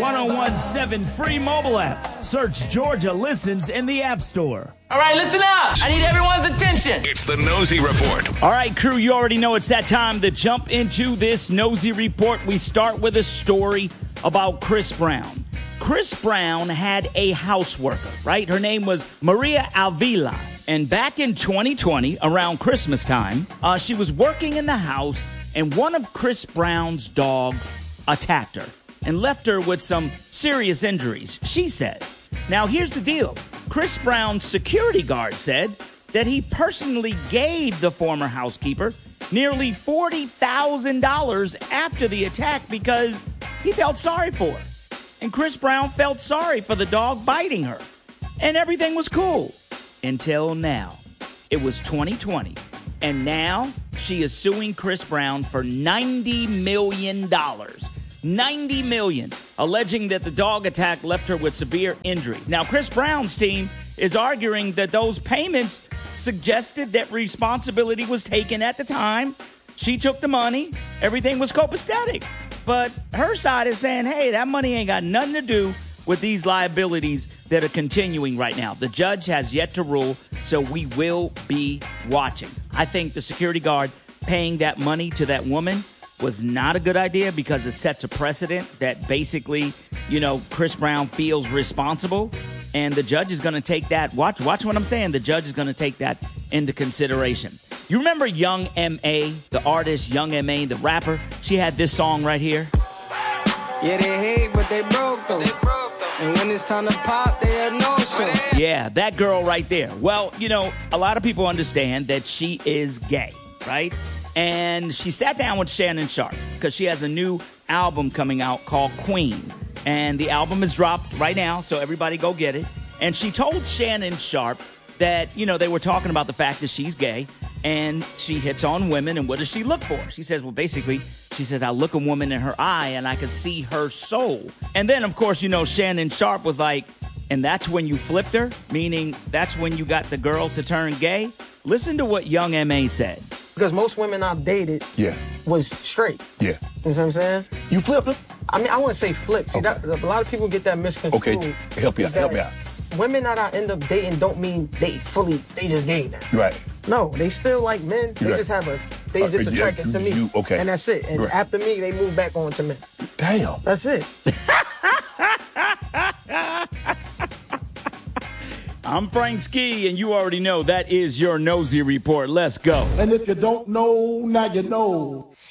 1017 free mobile app. Search Georgia Listens in the App Store. All right, listen up. I need everyone's attention. It's the Nosy Report. All right, crew, you already know it's that time to jump into this Nosy Report. We start with a story about Chris Brown. Chris Brown had a house worker, right? Her name was Maria Avila. And back in 2020, around Christmas time, she was working in the house, and one of Chris Brown's dogs attacked her and left her with some serious injuries, she says. Now, here's the deal. Chris Brown's security guard said that he personally gave the former housekeeper nearly $40,000 after the attack because he felt sorry for her. And Chris Brown felt sorry for the dog biting her. And everything was cool. Until now. It was 2020. And now she is suing Chris Brown for $90 million. $90 million, alleging that the dog attack left her with severe injuries. Now, Chris Brown's team is arguing that those payments suggested that responsibility was taken at the time. She took the money. Everything was copacetic. But her side is saying, hey, that money ain't got nothing to do with these liabilities that are continuing right now. The judge has yet to rule, so we will be watching. I think the security guard paying that money to that woman was not a good idea because it sets a precedent that basically, Chris Brown feels responsible, and the judge is going to take that. Watch what I'm saying. The judge is going to take that into consideration. You remember Young M.A., the artist Young M.A., the rapper? She had this song right here. Yeah, they hate, but they broke though. And when it's time to pop, they had no show. Yeah, that girl right there. Well, a lot of people understand that she is gay, right? And she sat down with Shannon Sharpe because she has a new album coming out called Queen. And the album is dropped right now, so everybody go get it. And she told Shannon Sharpe that, they were talking about the fact that she's gay and she hits on women. And what does she look for? She says, well, basically, she said, I look a woman in her eye and I can see her soul. And then, of course, Shannon Sharpe was like, and that's when you flipped her, meaning that's when you got the girl to turn gay. Listen to what Young M.A. said. Because most women I've dated was straight. Yeah. You know what I'm saying? You flipped her? I mean, I wouldn't say flip. See, a lot of people get that misconstrued. Okay, help me out. Women that I end up dating don't mean they just gay now. Right. No, they still like men. They just just attracted to me. Okay. And that's it. And after me, they move back on to men. Damn. That's it. I'm Frank Ski, and you already know that is your Nosy Report. Let's go. And if you don't know, now you know.